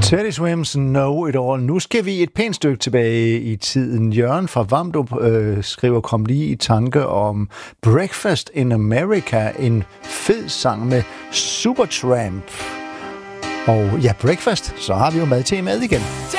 Teddy Swims Know It All. Nu skal vi et pænt stykke tilbage i tiden. Jørgen fra Vamdrup skriver, kom lige i tanke om Breakfast in America, en fed sang med Supertramp. Og ja, breakfast, så har vi jo mad til mad igen.